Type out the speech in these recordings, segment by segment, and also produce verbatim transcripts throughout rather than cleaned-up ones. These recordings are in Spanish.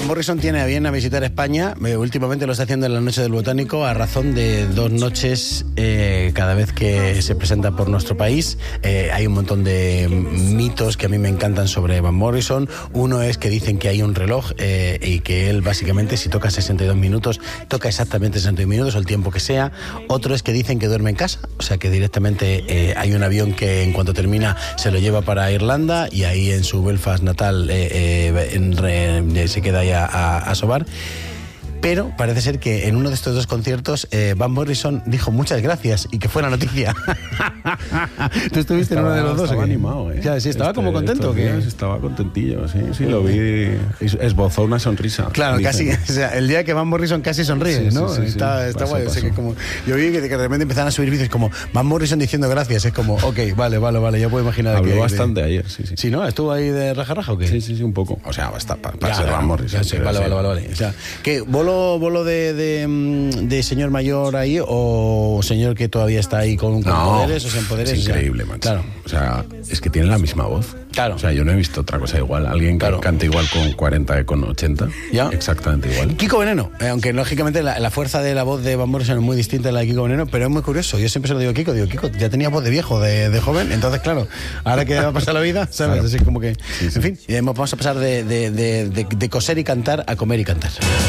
Van Morrison tiene a bien a visitar España. Eh, últimamente lo está haciendo en la Noche del Botánico a razón de dos noches eh, cada vez que se presenta por nuestro país. Eh, hay un montón de mitos que a mí me encantan sobre Van Morrison. Uno es que dicen que hay un reloj eh, y que él básicamente si toca sesenta y dos minutos, toca exactamente sesenta y dos minutos o el tiempo que sea. Otro es que dicen que duerme en casa, o sea que directamente eh, hay un avión que en cuanto termina se lo lleva para Irlanda y ahí en su Belfast natal eh, eh, en, re, se queda ahí a, a, a sobar. Pero parece ser que en uno de estos dos conciertos eh, Van Morrison dijo muchas gracias y que fue la noticia. ¿Tú estuviste estaba, en uno de los dos? Estaba animado, ¿eh? Ya, sí, estaba este, como contento. ¿Qué? Estaba contentillo, sí, sí, lo vi. Esbozó una sonrisa. Claro, dicen. Casi, o sea, el día que Van Morrison casi sonríe, sí, ¿no? Sí, sí, está, sí. está guay. O sea, que como, yo vi que, que de repente empezaron a subir vídeos como Van Morrison diciendo gracias. Es como, ok, vale, vale, vale, ya puedo imaginar. Habló que, bastante de, ayer, sí, sí. Sí, ¿no? ¿Estuvo ahí de raja raja o qué? Sí, sí, sí, un poco. O sea, basta para pa ser Van Morrison. Sí, vale, vale, vale, vale. O sea, ¿qué? ¿Bolo, bolo de De, de señor mayor ahí o señor que todavía está ahí con, con no, poderes o sin poderes? Es increíble, o sea, macho. Claro. O sea, es que tiene la misma voz. Claro. O sea, yo no he visto otra cosa igual. Alguien que claro. cante igual con cuarenta que con ochenta. ¿Ya? Exactamente igual. Kiko Veneno, eh, aunque lógicamente la, la fuerza de la voz de Van Morrison es muy distinta a la de Kiko Veneno, pero es muy curioso. Yo siempre se lo digo a Kiko, digo, Kiko, ya tenía voz de viejo, de, de joven, entonces claro, ahora que va a pasar la vida, ¿sabes? Claro. Así como que, sí, sí. En fin, y vamos a pasar de, de, de, de, de coser y cantar a comer y cantar.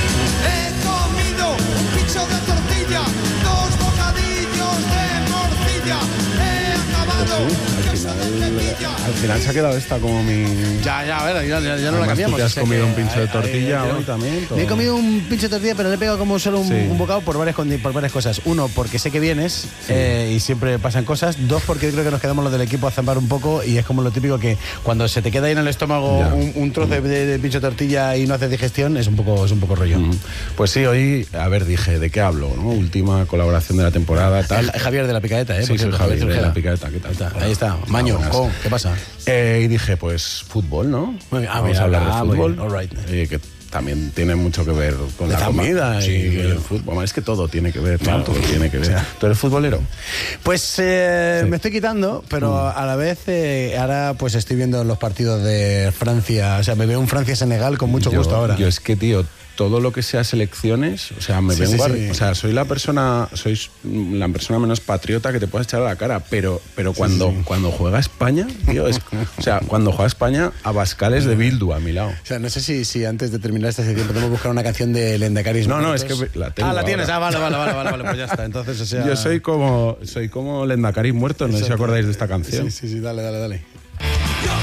Al final se ha quedado esta como mi... Ya, ya, a ver, ya, ya, ya no la cambiamos. Tú te has comido un pincho de tortilla ahí, ahí, hoy también. Me he comido un pincho de tortilla, pero le he pegado como solo un, sí. un bocado por varias, por varias cosas. Uno, porque sé que vienes sí. eh, y siempre pasan cosas. Dos, porque creo que nos quedamos los del equipo a zambar un poco y es como lo típico que cuando se te queda ahí en el estómago un, un trozo de, de pincho de tortilla y no haces digestión, es un poco, es un poco rollo. Mm. Pues sí, hoy, a ver, dije, ¿de qué hablo? ¿No? Última colaboración de la temporada, tal. Es Javier de la Picadeta, ¿eh? Sí, soy Javier de la Picadeta, ¿qué tal? Ahí está, ahí está. Maño, oh, ¿qué pasa? Eh, y dije, pues fútbol, ¿no? Muy, ah, Vamos mira, a hablar ah, de fútbol. All right. eh, que también tiene mucho que ver con la, la comida y, y el fútbol. Es que todo tiene que ver, claro, todo tiene que ver. O sea, ¿tú eres futbolero? Pues eh, sí. me estoy quitando, pero mm. a la vez eh, ahora pues estoy viendo los partidos de Francia. O sea, me veo un Francia-Senegal con mucho yo, gusto ahora. Yo es que, tío, todo lo que sea selecciones, o sea, me sí, vengo sí, a, sí. o sea, soy la persona, soy la persona menos patriota que te puedes echar a la cara, pero, pero cuando, sí, sí. cuando juega España, tío, es, o sea, cuando juega España, Abascal es de Bildu a mi lado. O sea, no sé si, si antes de terminar este tiempo podemos buscar una canción de Lendacaris. No, no, es que la tengo. Ah, la tienes, ahora. ah, vale, vale, vale, vale, vale, pues ya está. Entonces, o sea... Yo soy como, soy como Lendacaris muerto, no sé si acordáis de esta canción. Sí, sí, sí, dale, dale, dale.